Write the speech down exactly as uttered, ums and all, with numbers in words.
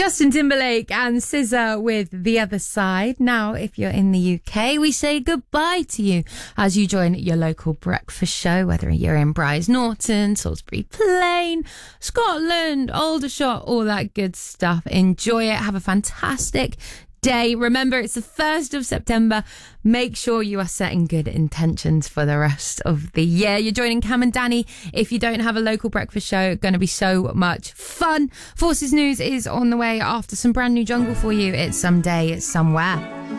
Justin Timberlake and S Z A with The Other Side. Now, if you're in the U K, we say goodbye to you as you join your local breakfast show, whether you're in Brize Norton, Salisbury Plain, Scotland, Aldershot, all that good stuff. Enjoy it. Have a fantastic day. Remember, it's the first of September. Make sure you are setting good intentions for the rest of the year. You're joining Cam and Danny. If you don't have a local breakfast show, going to be so much fun. Forces News is on the way after some brand new jungle for you. It's Someday, Somewhere.